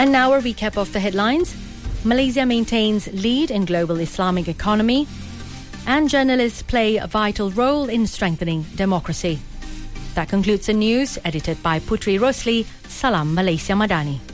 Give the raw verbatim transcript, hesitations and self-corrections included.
And now a recap of the headlines. Malaysia maintains lead in global Islamic economy, and journalists play a vital role in strengthening democracy. That concludes the news, edited by Putri Rosli. Salam Malaysia Madani.